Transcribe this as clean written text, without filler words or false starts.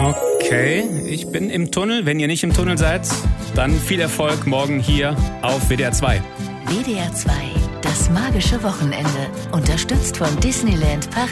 Okay, ich bin im Tunnel. Wenn ihr nicht im Tunnel seid, dann viel Erfolg morgen hier auf WDR 2. WDR 2, das magische Wochenende. Unterstützt von Disneyland Paris.